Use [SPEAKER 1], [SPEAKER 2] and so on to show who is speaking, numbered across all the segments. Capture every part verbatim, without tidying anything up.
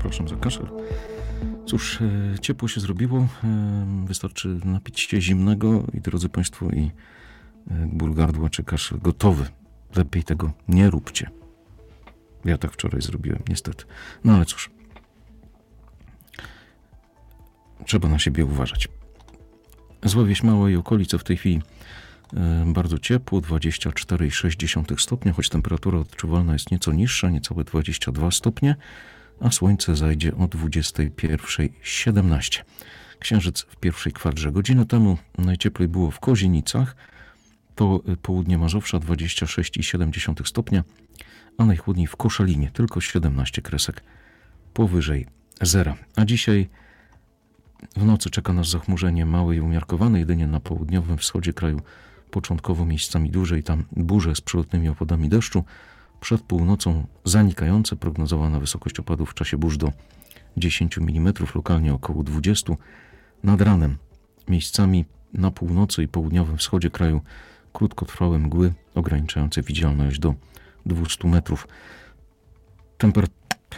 [SPEAKER 1] Przepraszam za kaszel. Cóż, ciepło się zrobiło. Wystarczy napić się zimnego i drodzy Państwo, i ból gardła czy kaszel gotowy. Lepiej tego nie róbcie. Ja tak wczoraj zrobiłem, niestety. No ale cóż. Trzeba na siebie uważać. Zła Wieś Mała i okolice w tej chwili bardzo ciepło, dwadzieścia cztery i sześć dziesiątych stopnia, choć temperatura odczuwalna jest nieco niższa, niecałe dwadzieścia dwa stopnie, a słońce zajdzie o dwudziestej pierwszej siedemnaście. Księżyc w pierwszej kwadrze. Godzinę temu najcieplej było w Kozienicach, to południe Mazowsza dwadzieścia sześć i siedem dziesiątych stopnia, a najchłodniej w Koszalinie, tylko siedemnaście kresek powyżej zera. A dzisiaj w nocy czeka nas zachmurzenie małe i umiarkowane, jedynie na południowym wschodzie kraju początkowo miejscami dłużej, tam burze z przelotnymi opadami deszczu. Przed północą zanikające, prognozowana wysokość opadów w czasie burz do dziesięć milimetrów, lokalnie około dwadzieścia. Nad ranem miejscami na północy i południowym wschodzie kraju krótkotrwałe mgły ograniczające widzialność do dwieście metrów. Temperatura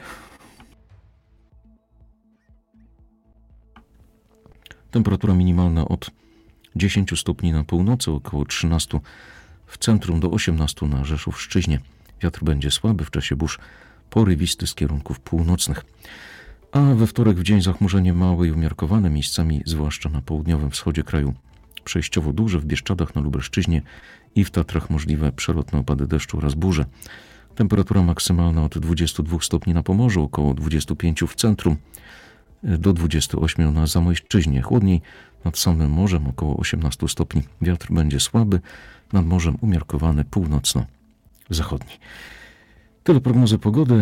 [SPEAKER 1] Temperatura minimalna od dziesięć stopni na północy, około trzynaście w centrum, do osiemnaście na Rzeszówszczyźnie. Wiatr będzie słaby, w czasie burz porywisty z kierunków północnych. A we wtorek w dzień zachmurzenie małe i umiarkowane, miejscami zwłaszcza na południowym wschodzie kraju przejściowo duże, w Bieszczadach, na Lubelszczyźnie i w Tatrach możliwe przelotne opady deszczu oraz burze. Temperatura maksymalna od dwudziestu dwóch stopni na Pomorzu, około dwudziestu pięciu w centrum, do dwudziestu ośmiu na Zamojszczyźnie. Chłodniej nad samym morzem, około osiemnaście stopni. Wiatr będzie słaby, nad morzem umiarkowany północno-zachodni. Tyle prognozy pogody.